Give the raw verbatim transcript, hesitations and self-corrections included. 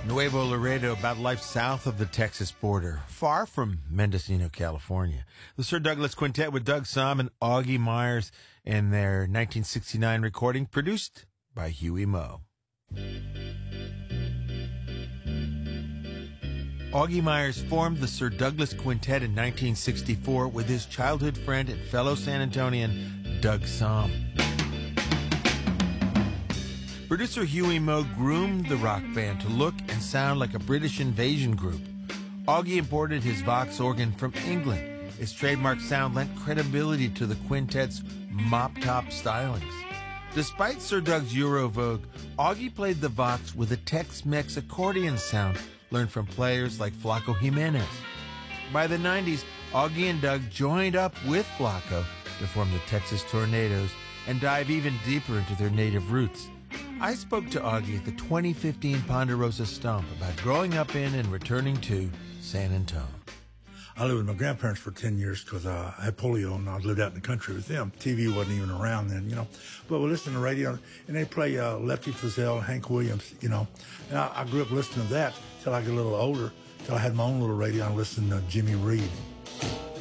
Nuevo Laredo, about life south of the Texas border, far from Mendocino, California. The Sir Douglas Quintet with Doug Sahm and Augie Myers in their nineteen sixty-nine recording, produced by Huey Moe. Augie Myers formed the Sir Douglas Quintet in nineteen sixty-four with his childhood friend and fellow San Antonian, Doug Sahm. Producer Huey Moe groomed the rock band to look and sound like a British invasion group. Augie imported his Vox organ from England. His trademark sound lent credibility to the quintet's mop-top stylings. Despite Sir Doug's Euro vogue, Augie played the Vox with a Tex-Mex accordion sound learned from players like Flaco Jimenez. By the nineties, Augie and Doug joined up with Flaco to form the Texas Tornadoes and dive even deeper into their native roots. I spoke to Augie at the twenty fifteen Ponderosa Stomp about growing up in and returning to San Antonio. I lived with my grandparents for ten years because uh, I had polio and I lived out in the country with them. T V wasn't even around then, you know. But we listened to the radio and they play uh, Lefty Frizzell, Hank Williams, you know. And I, I grew up listening to that till I got a little older, till I had my own little radio and listened to Jimmy Reed.